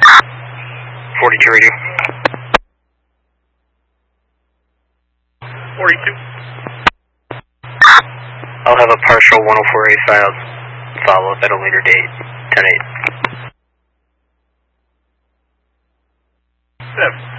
42 radio. 42. I'll have a partial 104A filed follow-up at a later date, 10-8. 7.